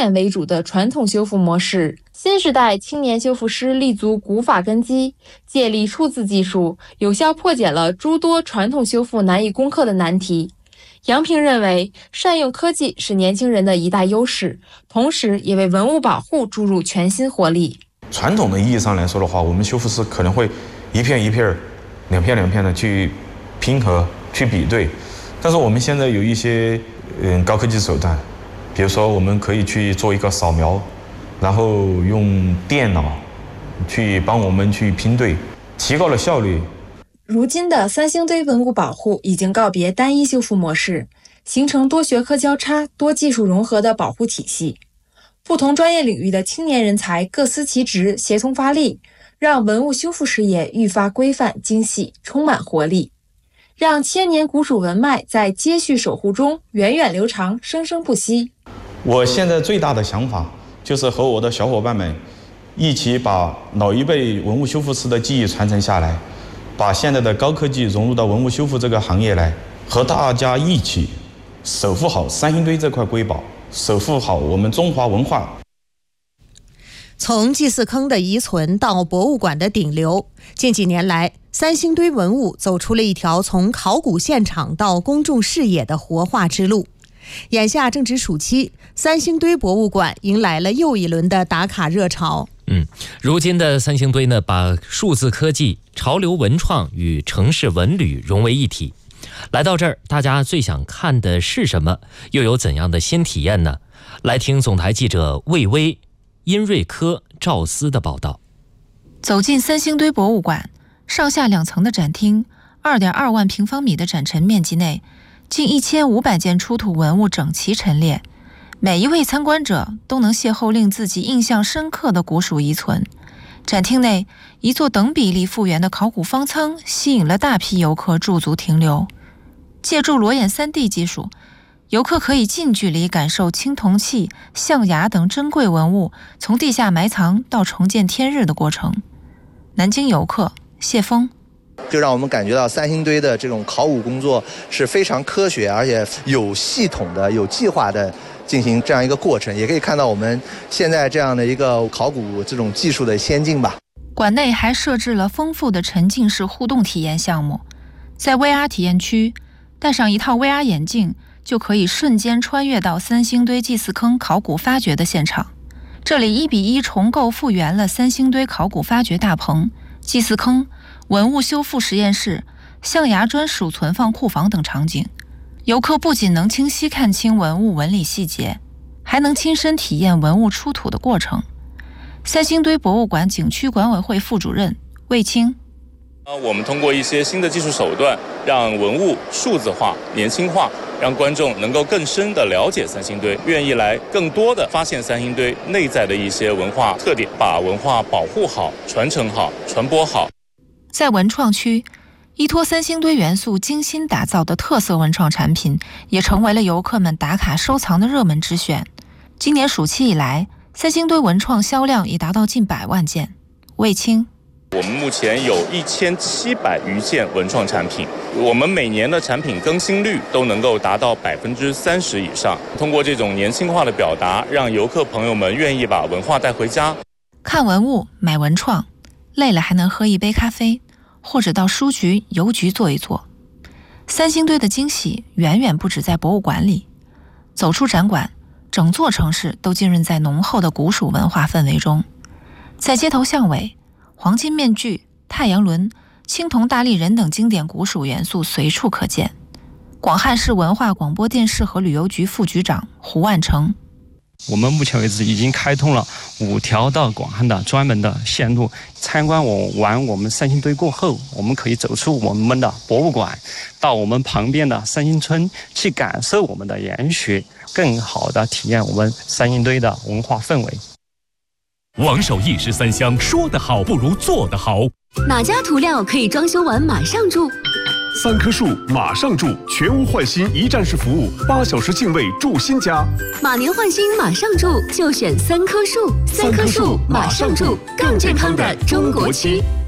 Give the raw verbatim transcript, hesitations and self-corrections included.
演为主的传统修复模式。新时代青年修复师立足古法根基，借力数字技术，有效破解了诸多传统修复难以攻克的难题。杨平认为，善用科技是年轻人的一大优势，同时也为文物保护注入全新活力。 传统的意义上来说的话，我们修复师可能会一片一片、两片两片的去拼合、去比对，但是我们现在有一些嗯高科技手段，比如说我们可以去做一个扫描，然后用电脑去帮我们去拼对，提高了效率。 如今的三星堆文物保护已经告别单一修复模式，形成多学科交叉、多技术融合的保护体系。不同专业领域的青年人才各司其职，协同发力，让文物修复事业愈发规范精细，充满活力，让千年古蜀文脉在接续守护中源远流长，生生不息。 我现在最大的想法就是和我的小伙伴们一起把老一辈文物修复师的技艺传承下来，把现在的高科技融入到文物修复这个行业来，和大家一起守护好三星堆这块瑰宝，守护好我们中华文化。 从祭祀坑的遗存到博物馆的顶流，近几年来，三星堆文物走出了一条从考古现场到公众视野的活化之路。眼下正值暑期，三星堆博物馆迎来了又一轮的打卡热潮。 嗯，如今的三星堆呢，把数字科技、潮流文创与城市文旅融为一体。来到这儿，大家最想看的是什么？又有怎样的新体验呢？来听总台记者魏巍、殷瑞科、赵思的报道。 走进三星堆博物馆，上下两层的展厅， 二点二万平方米的展陈面积内，近一千五百件出土文物整齐陈列，每一位参观者都能邂逅令自己印象深刻的古蜀遗存。展厅内，一座等比例复原的考古方舱吸引了大批游客驻足停留。借助裸眼 三 D 技术，游客可以近距离感受青铜器、象牙等珍贵文物从地下埋藏到重见天日的过程。南京游客谢峰就让我们感觉到三星堆的这种考古工作是非常科学，而且有系统的、有计划的进行这样一个过程，也可以看到我们现在这样的一个考古这种技术的先进吧。 馆内还设置了丰富的沉浸式互动体验项目，在 V R 体验区，戴上一套 V R 眼镜，就可以瞬间穿越到三星堆祭祀坑考古发掘的现场。这里一比一重构复原了三星堆考古发掘大棚、祭祀坑、文物修复实验室、象牙砖属存放库房等场景。游客不仅能清晰看清文物纹理细节，还能亲身体验文物出土的过程。三星堆博物馆景区管委会副主任魏清， 我们通过一些新的技术手段，让文物数字化、年轻化，让观众能够更深地了解三星堆，愿意来更多地发现三星堆内在的一些文化特点，把文化保护好、传承好、传播好。 在文创区，依托三星堆元素精心打造的特色文创产品，也成为了游客们打卡收藏的热门之选。今年暑期以来，三星堆文创销量已达到近百万件。魏清， 我们目前有一千七百余件文创产品，我们每年的产品更新率都能够达到百分之三十以上。通过这种年轻化的表达，让游客朋友们愿意把文化带回家。 看文物，买文创，累了还能喝一杯咖啡，或者到书局、邮局坐一坐。三星堆的惊喜远远不止在博物馆里，走出展馆，整座城市都浸润在浓厚的古蜀文化氛围中。在街头巷尾，黄金面具、太阳轮、青铜大立人等经典古蜀元素随处可见。广汉市文化广播电视和旅游局副局长胡万成， 我们目前为止已经开通了五条到广汉的专门的线路。参观我完我们三星堆过后，我们可以走出我们的博物馆，到我们旁边的三星村去感受我们的研学，更好的体验我们三星堆的文化氛围。 王守义十三香，说得好不如做得好。 哪家涂料可以装修完马上住？ 三棵树马上住，全屋换新一站式服务，八小时净位住新家。 马年换新马上住，就选三棵树。三棵树马上住，更健康的中国区。